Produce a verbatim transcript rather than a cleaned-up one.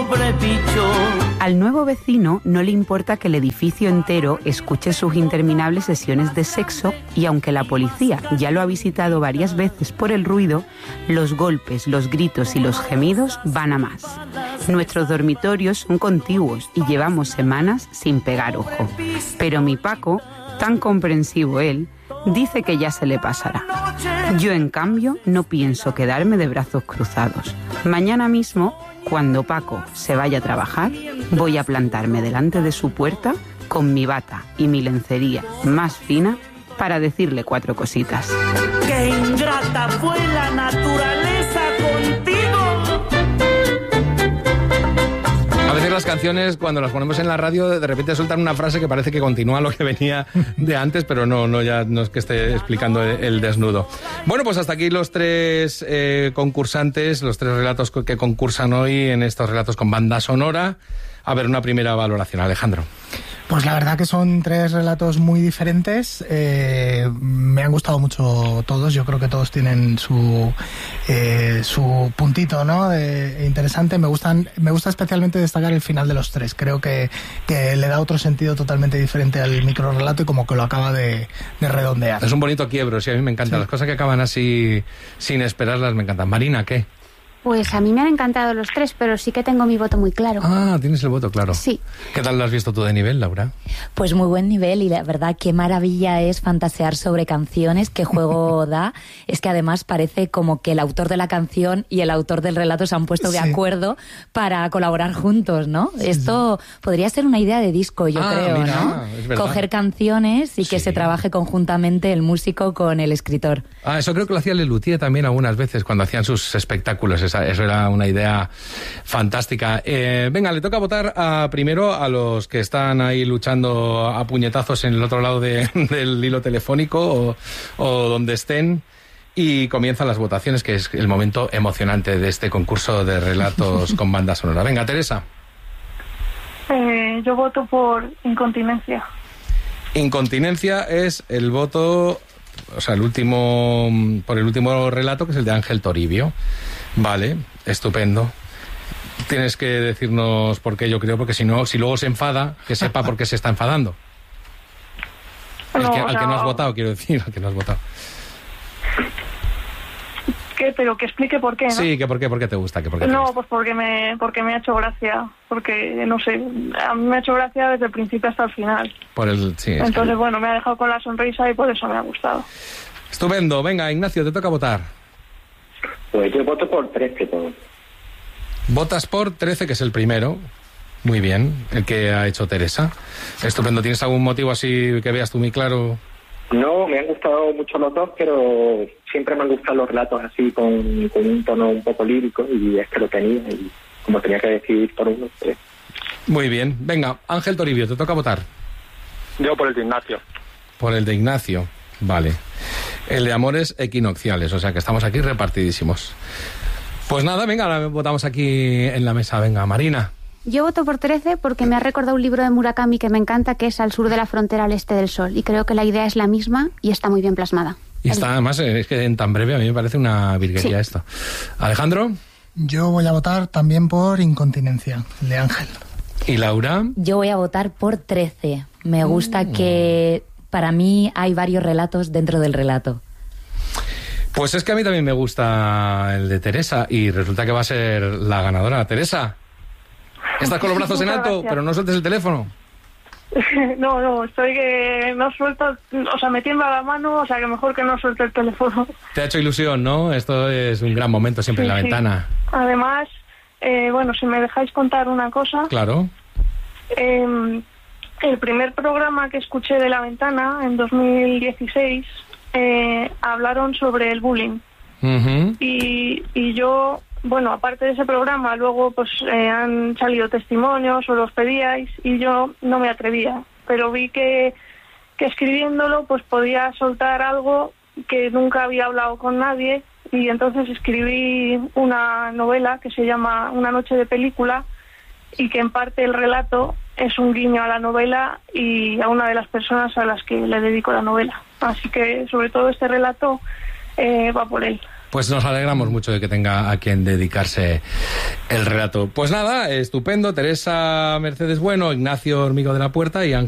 pobre pichón. Al nuevo vecino no le importa que el edificio entero escuche sus interminables sesiones de sexo y aunque la policía ya lo ha visitado varias veces por el ruido, los golpes, los gritos y los gemidos van a más. Nuestros dormitorios son contiguos y llevamos semanas sin pegar ojo. Pero mi Paco, tan comprensivo él, dice que ya se le pasará. Yo, en cambio, no pienso quedarme de brazos cruzados. Mañana mismo, cuando Paco se vaya a trabajar, voy a plantarme delante de su puerta con mi bata y mi lencería más fina para decirle cuatro cositas. ¡Qué ingrata fue la naturaleza contigo! A veces las canciones, cuando las ponemos en la radio, de repente sueltan una frase que parece que continúa lo que venía de antes, pero no, no, ya no es que esté explicando el, el desnudo. Bueno, pues hasta aquí los tres eh, concursantes, los tres relatos que concursan hoy en estos relatos con banda sonora. A ver, una primera valoración, Alejandro. Pues la verdad que son tres relatos muy diferentes. Eh, me han gustado mucho todos. Yo creo que todos tienen su eh, su puntito, ¿no? De, interesante. Me gustan, me gusta especialmente destacar el final de los tres. Creo que, que le da otro sentido totalmente diferente al microrrelato y como que lo acaba de, de redondear. Es un bonito quiebro, sí, a mí me encantan. Sí. Las cosas que acaban así sin esperarlas me encantan. Marina, ¿qué? Pues a mí me han encantado los tres, pero sí que tengo mi voto muy claro. Ah, tienes el voto claro. Sí. ¿Qué tal lo has visto tú de nivel, Laura? Pues muy buen nivel y la verdad qué maravilla es fantasear sobre canciones, qué juego da. Es que además parece como que el autor de la canción y el autor del relato se han puesto de sí. acuerdo para colaborar juntos, ¿no? Sí, Esto sí. podría ser una idea de disco, yo ah, creo, mira, ¿no? Es verdad. Coger canciones y que sí. se trabaje conjuntamente el músico con el escritor. Ah, eso creo que lo hacía Lelutier también algunas veces cuando hacían sus espectáculos. Esa, eso era una idea fantástica. Eh, venga, le toca votar a, primero a los que están ahí luchando a puñetazos en el otro lado de, del hilo telefónico o, o donde estén. Y comienzan las votaciones, que es el momento emocionante de este concurso de relatos con banda sonora. Venga, Teresa. Eh, yo voto por Incontinencia. Incontinencia es el voto, o sea, el último, por el último relato, que es el de Ángel Toribio. Vale, estupendo. Tienes que decirnos por qué, yo creo, porque si no, si luego se enfada, que sepa por qué se está enfadando. El no, que, al no. que no has votado, quiero decir, al que no has votado. ¿Qué? Pero que explique por qué, ¿no? Sí, que por qué, por qué te gusta, que por qué te No, gusta. pues porque me, porque me ha hecho gracia, porque, no sé, a mí me ha hecho gracia desde el principio hasta el final. Por el, sí, Entonces, que... bueno, me ha dejado con la sonrisa y por eso me ha gustado. Estupendo. Venga, Ignacio, te toca votar. Pues yo voto por trece. Todo. Votas por trece, que es el primero. Muy bien, el que ha hecho Teresa. Estupendo. ¿Tienes algún motivo así que veas tú muy claro? No, me han gustado mucho los dos, pero siempre me han gustado los relatos así con, con un tono un poco lírico y es que lo tenía y como tenía que decidir por uno, pues... Muy bien. Venga, Ángel Toribio, te toca votar. Yo por el de Ignacio. Por el de Ignacio, vale. El de Amores Equinocciales, o sea que estamos aquí repartidísimos. Pues nada, venga, ahora votamos aquí en la mesa. Venga, Marina. Yo voto por trece porque me ha recordado un libro de Murakami que me encanta, que es Al sur de la frontera, al este del sol. Y creo que la idea es la misma y está muy bien plasmada. Y está, además, es que en tan breve a mí me parece una virguería sí. esto. Alejandro. Yo voy a votar también por Incontinencia, el de Ángel. ¿Y Laura? Yo voy a votar por trece. Me gusta mm. que para mí hay varios relatos dentro del relato. Pues es que a mí también me gusta el de Teresa y resulta que va a ser la ganadora. Teresa, estás con los brazos en alto, gracias. Pero no sueltes el teléfono. No, no, estoy que no suelto, o sea, me tiembla la mano, o sea, que mejor que no suelte el teléfono. Te ha hecho ilusión, ¿no? Esto es un gran momento siempre sí, en la sí. ventana. Además, eh, bueno, si me dejáis contar una cosa. Claro. Eh, el primer programa que escuché de La Ventana, en dos mil dieciséis, eh, hablaron sobre el bullying. Uh-huh. Y, y yo... Bueno, aparte de ese programa, luego pues eh, han salido testimonios o los pedíais y yo no me atrevía, pero vi que, que escribiéndolo pues podía soltar algo que nunca había hablado con nadie y entonces escribí una novela que se llama Una noche de película y que en parte el relato es un guiño a la novela y a una de las personas a las que le dedico la novela. Así que sobre todo este relato eh, va por él. Pues nos alegramos mucho de que tenga a quien dedicarse el relato. Pues nada, estupendo. Teresa Mercedes Bueno, Ignacio Hormigo de la Puerta y Ángel